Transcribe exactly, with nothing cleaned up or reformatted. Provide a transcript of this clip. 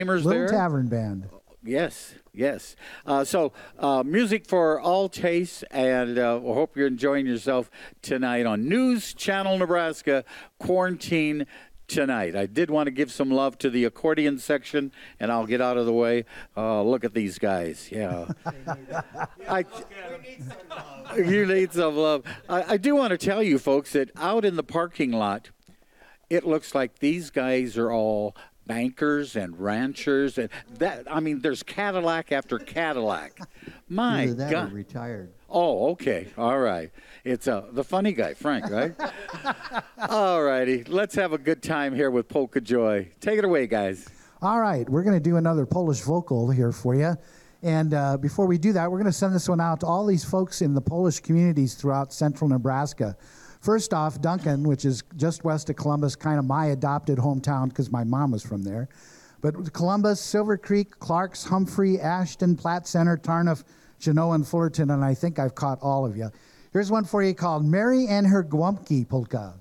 Little there. Tavern Band. Yes, yes. Uh, so, uh, music for all tastes, and uh, we hope you're enjoying yourself tonight on News Channel Nebraska Quarantine Tonight. I did want to give some love to the accordion section, and I'll get out of the way. Uh, look at these guys. Yeah. I, you need some love. I, I do want to tell you, folks, that out in the parking lot, it looks like these guys are all bankers and ranchers, and that I mean, there's Cadillac after Cadillac. My Either that or God! retired. Oh, okay, all right. It's uh, the funny guy, Frank, right? All righty, let's have a good time here with Polka Joy. Take it away, guys. All right, we're going to do another Polish vocal here for you. And uh, before we do that, we're going to send this one out to all these folks in the Polish communities throughout central Nebraska. First off, Duncan, which is just west of Columbus, kind of my adopted hometown because my mom was from there. But Columbus, Silver Creek, Clarks, Humphrey, Ashton, Platte Center, Tarnoff, Genoa, and Fullerton, and I think I've caught all of you. Here's one for you called Mary and Her Gwumpke Polka.